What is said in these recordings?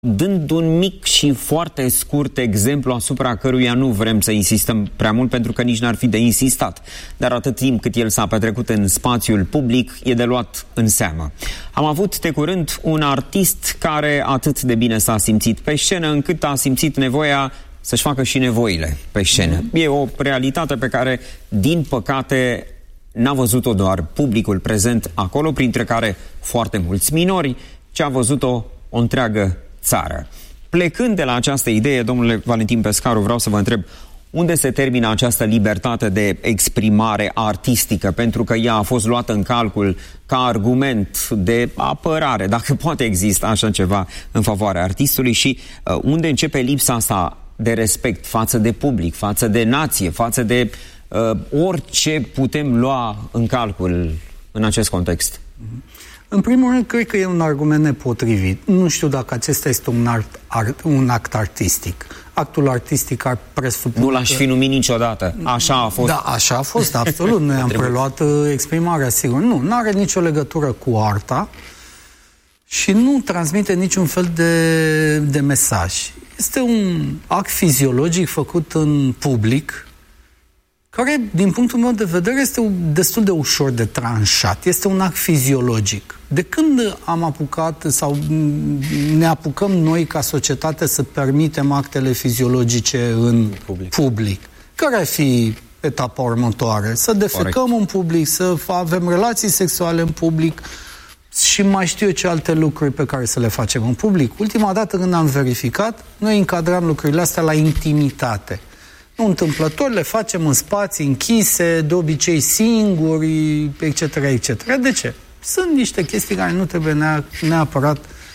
dând un mic și foarte scurt exemplu asupra căruia nu vrem să insistăm prea mult, pentru că nici n-ar fi de insistat. Dar atât timp cât el s-a petrecut în spațiul public, e de luat în seamă. Am avut de curând un artist care atât de bine s-a simțit pe scenă, încât a simțit nevoia să-și facă și nevoile pe scenă. E o realitate pe care, din păcate, n-a văzut-o doar publicul prezent acolo, printre care foarte mulți minori, ci a văzut-o o întreagă țară. Plecând de la această idee, domnule Valentin Pescaru, vreau să vă întreb unde se termină această libertate de exprimare artistică, pentru că ea a fost luată în calcul ca argument de apărare, dacă poate exista așa ceva în favoarea artistului, și unde începe lipsa asta de respect față de public, față de nație, față de orice putem lua în calcul în acest context? În primul rând, cred că e un argument nepotrivit. Nu știu dacă acesta este un act artistic. Actul artistic ar presupune... Nu l-aș fi numit niciodată. Așa a fost. Da, așa a fost, absolut. Noi am preluat exprimarea, sigur. Nu are nicio legătură cu arta și nu transmite niciun fel de mesaj. Este un act fiziologic făcut în public, care, din punctul meu de vedere, este destul de ușor de tranșat. Este un act fiziologic. De când am apucat sau ne apucăm noi ca societate să permitem actele fiziologice în public? Care ar fi etapa următoare? Să defecăm în public, să avem relații sexuale în public și mai știu eu ce alte lucruri pe care să le facem în public. Ultima dată când am verificat, noi încadram lucrurile astea la intimitate. Nu întâmplător, le facem în spații închise, de obicei singuri, etc., etc. De ce? Sunt niște chestii care nu trebuie neapărat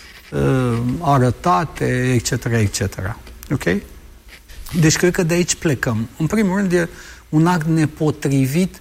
arătate, etc., etc. Ok? Deci cred că de aici plecăm. În primul rând e un act nepotrivit,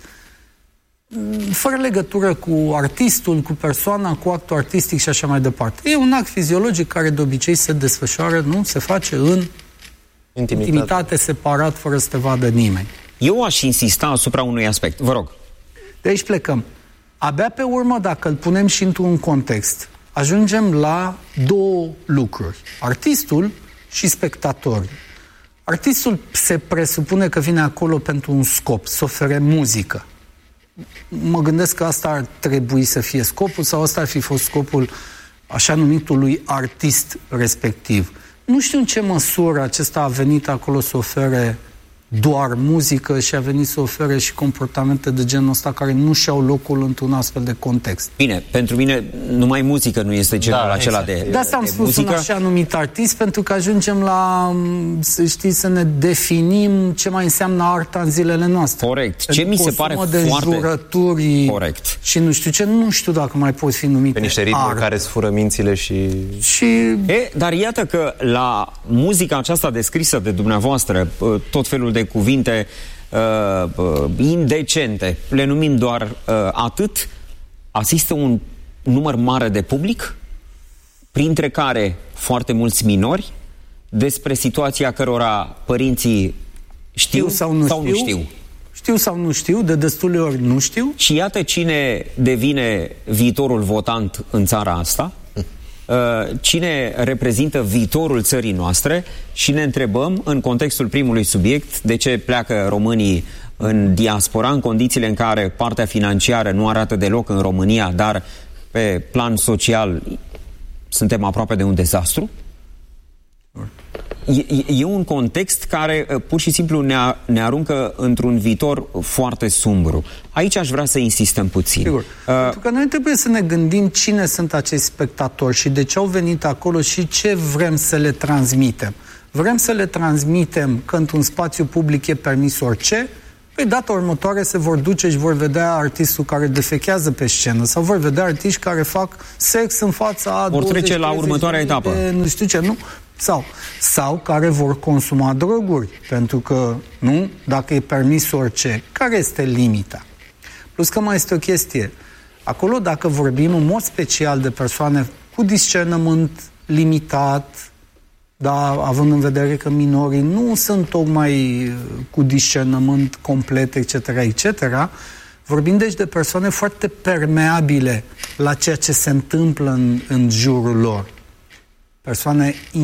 fără legătură cu artistul, cu persoana, cu actul artistic și așa mai departe. E un act fiziologic care de obicei se desfășoară, nu? Se face în intimitate, separat, fără să te vadă nimeni. Eu aș insista asupra unui aspect. Vă rog. De aici plecăm. Abia pe urmă, dacă îl punem și într-un context, ajungem la două lucruri. Artistul și spectatorul. Artistul se presupune că vine acolo pentru un scop, să ofere muzică. Mă gândesc că asta ar trebui să fie scopul sau asta ar fi fost scopul așa numitului artist respectiv. Nu știu în ce măsură acesta a venit acolo să ofere doar muzică și a venit să ofere și comportamente de genul ăsta care nu și-au locul într-un astfel de context. Bine, pentru mine numai muzică nu este genul acela de de asta am spus muzică. Un așa numit artist, pentru că ajungem la, să știți, să ne definim ce mai înseamnă arta în zilele noastre. Corect. Ce mi se pare de foarte jurături corect. Și nu știu ce, nu știu dacă mai pot fi numite pe niște ritmuri care îți fură mințile și... Dar iată că la muzica aceasta descrisă de dumneavoastră, tot felul de cuvinte indecente, le numim doar atât, asistă un număr mare de public, printre care foarte mulți minori, despre situația cărora părinții știu sau nu știu. Știu sau nu știu, de destule ori nu știu. Și iată cine devine viitorul votant în țara asta, cine reprezintă viitorul țării noastre, și ne întrebăm, în contextul primului subiect, de ce pleacă românii în diaspora, în condițiile în care partea financiară nu arată deloc în România, dar pe plan social suntem aproape de un dezastru? E un context care pur și simplu ne aruncă într-un viitor foarte sumbru. Aici aș vrea să insistăm puțin. Sigur. Pentru că noi trebuie să ne gândim cine sunt acești spectatori și de ce au venit acolo și ce vrem să le transmitem. Vrem să le transmitem că într-un spațiu public e permis orice? Păi data următoare se vor duce și vor vedea artistul care defechează pe scenă sau vor vedea artiști care fac sex în fața a 20-30 vor trece la următoarea etapă. Nu știu ce, nu? Sau care vor consuma droguri, pentru că, nu, dacă e permis orice, care este limita? Plus că mai este o chestie. Acolo, dacă vorbim în mod special de persoane cu discernământ limitat, da, având în vedere că minorii nu sunt tocmai cu discernământ complet, etc., etc., vorbim deci de persoane foarte permeabile la ceea ce se întâmplă în jurul lor. persoane